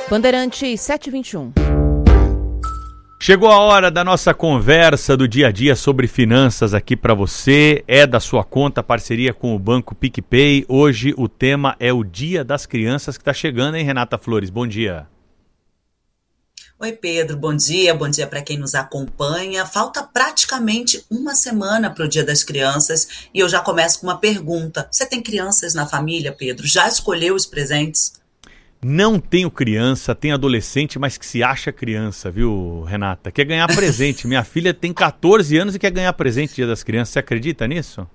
Bandeirantes 7h21. Chegou a hora da nossa conversa do dia a dia sobre finanças aqui para você. É da sua conta, parceria com o Banco PicPay. Hoje o tema é o Dia das Crianças que está chegando, hein, Renata Flores? Bom dia. Oi, Pedro, bom dia para quem nos acompanha. Falta praticamente uma semana para o Dia das Crianças e eu já começo com uma pergunta. Você tem crianças na família, Pedro? Já escolheu os presentes? Não tenho criança, tenho adolescente, mas que se acha criança, viu, Renata? Quer ganhar presente. Minha filha tem 14 anos e quer ganhar presente Dia das Crianças. Você acredita nisso?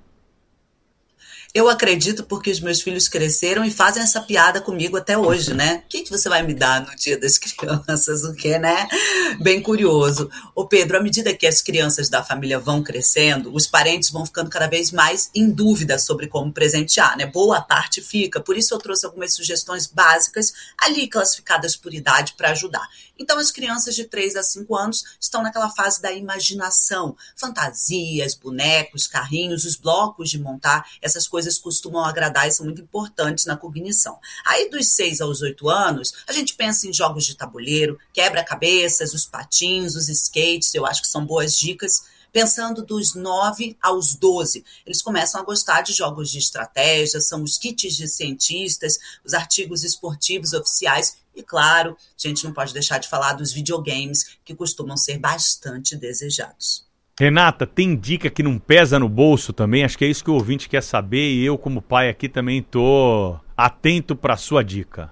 Eu acredito porque os meus filhos cresceram e fazem essa piada comigo até hoje, né? O que você vai me dar no Dia das Crianças? O que, né? Bem curioso. Ô Pedro, à medida que as crianças da família vão crescendo, os parentes vão ficando cada vez mais em dúvida sobre como presentear, né? Boa parte fica. Por isso eu trouxe algumas sugestões básicas ali classificadas por idade para ajudar. Então as crianças de 3 a 5 anos estão naquela fase da imaginação. Fantasias, bonecos, carrinhos, os blocos de montar, essas coisas costumam agradar e são muito importantes na cognição. Aí dos 6 aos 8 anos, a gente pensa em jogos de tabuleiro, quebra-cabeças, os patins, os skates, eu acho que são boas dicas. Pensando dos 9 aos 12, eles começam a gostar de jogos de estratégia, são os kits de cientistas, os artigos esportivos oficiais e, claro, a gente não pode deixar de falar dos videogames que costumam ser bastante desejados. Renata, tem dica que não pesa no bolso também? Acho que é isso que o ouvinte quer saber e eu, como pai aqui, também estou atento para a sua dica.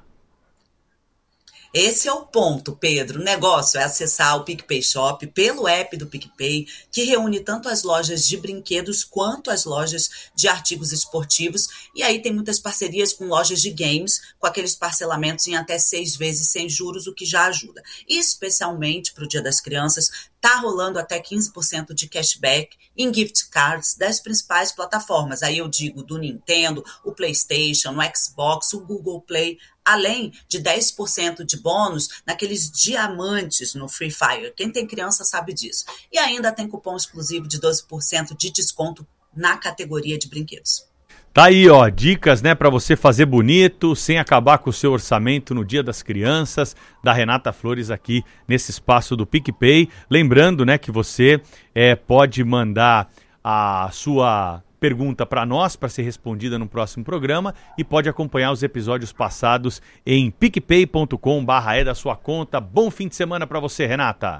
Esse é o ponto, Pedro. O negócio é acessar o PicPay Shop pelo app do PicPay, que reúne tanto as lojas de brinquedos quanto as lojas de artigos esportivos. E aí tem muitas parcerias com lojas de games, com aqueles parcelamentos em até 6 vezes sem juros, o que já ajuda. E especialmente para o Dia das Crianças, está rolando até 15% de cashback em gift cards das principais plataformas. Aí eu digo do Nintendo, o PlayStation, o Xbox, o Google Play, além de 10% de bônus naqueles diamantes no Free Fire. Quem tem criança sabe disso. E ainda tem cupom exclusivo de 12% de desconto na categoria de brinquedos. Tá aí, ó, dicas, né, para você fazer bonito, sem acabar com o seu orçamento no Dia das Crianças, da Renata Flores aqui nesse espaço do PicPay. Lembrando, né, que você pode mandar a sua pergunta para nós, para ser respondida no próximo programa, e pode acompanhar os episódios passados em picpay.com/é da sua conta. Bom fim de semana para você, Renata.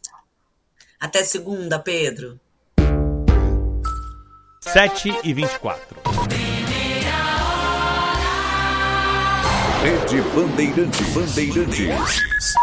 Até segunda, Pedro. 7h24. Rede Bandeirantes.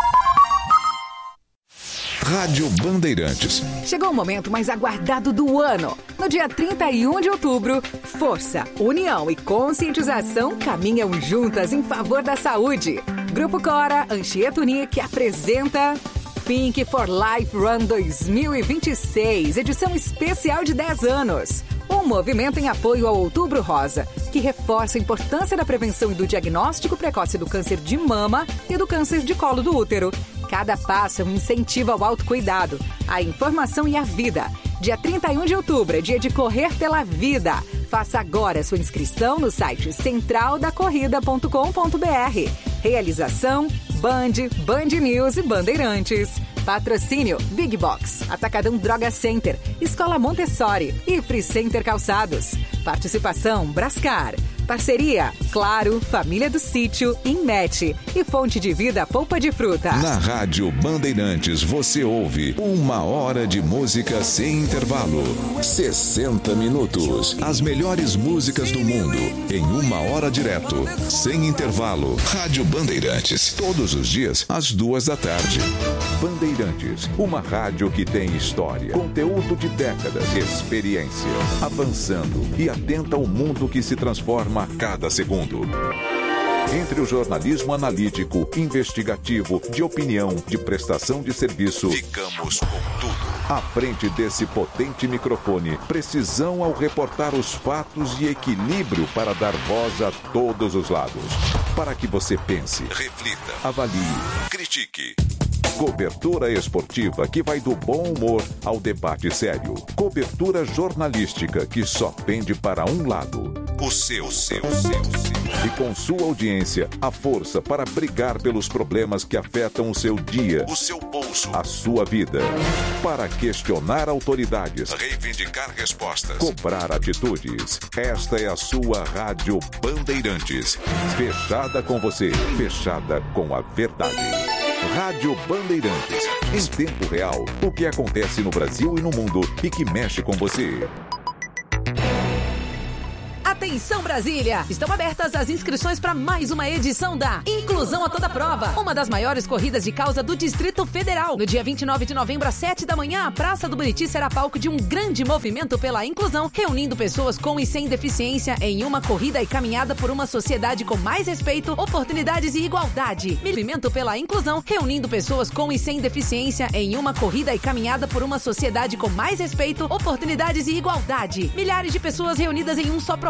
Rádio Bandeirantes. Chegou o momento mais aguardado do ano. No dia 31 de outubro, força, união e conscientização caminham juntas em favor da saúde. Grupo Cora Anchieta Unique apresenta Pink for Life Run 2026, edição especial de 10 anos. Um movimento em apoio ao Outubro Rosa, que reforça a importância da prevenção e do diagnóstico precoce do câncer de mama e do câncer de colo do útero. Cada passo é um incentivo ao autocuidado, à informação e à vida. Dia 31 de outubro é dia de correr pela vida. Faça agora sua inscrição no site centraldacorrida.com.br. Realização Band News e Bandeirantes. Patrocínio Big Box, Atacadão Droga Center, Escola Montessori e Free Center Calçados. Participação Brascar. Parceria Claro, Família do Sítio, Inmet e Fonte de Vida Polpa de Fruta. Na Rádio Bandeirantes você ouve 1 hora de música sem intervalo. 60 minutos. As melhores músicas do mundo em 1 hora direto, sem intervalo. Rádio Bandeirantes. Todos os dias, às 2 da tarde. Bandeirantes. Uma rádio que tem história, conteúdo de décadas, experiência. Avançando e atenta ao mundo que se transforma a cada segundo. Entre o jornalismo analítico, investigativo, de opinião, de prestação de serviço, ficamos com tudo. À frente desse potente microfone, precisão ao reportar os fatos e equilíbrio para dar voz a todos os lados. Para que você pense, reflita, avalie, critique. Cobertura esportiva que vai do bom humor ao debate sério. Cobertura jornalística que só pende para um lado. o seu. E com sua audiência, a força para brigar pelos problemas que afetam o seu dia, o seu bolso, a sua vida. Para questionar autoridades, reivindicar respostas, cobrar atitudes. Esta é a sua Rádio Bandeirantes. Fechada com você, fechada com a verdade. Rádio Bandeirantes. Em tempo real, o que acontece no Brasil e no mundo e que mexe com você. Atenção Brasília! Estão abertas as inscrições para mais uma edição da Inclusão a Toda Prova, uma das maiores corridas de causa do Distrito Federal. No dia 29 de novembro, às 7 da manhã, a Praça do Buriti será palco de um grande movimento pela inclusão, reunindo pessoas com e sem deficiência em uma corrida e caminhada por uma sociedade com mais respeito, oportunidades e igualdade. Movimento pela inclusão, reunindo pessoas com e sem deficiência em uma corrida e caminhada por uma sociedade com mais respeito, oportunidades e igualdade. Milhares de pessoas reunidas em um só propósito.